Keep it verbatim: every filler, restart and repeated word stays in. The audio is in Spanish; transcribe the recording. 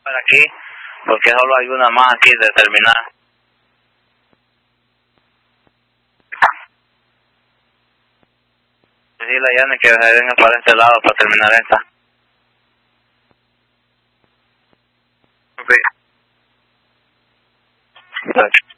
Para aquí, porque solo hay una más aquí de terminar. Decirle a Yanni que se venga para este lado para terminar esta. Ok. Gracias.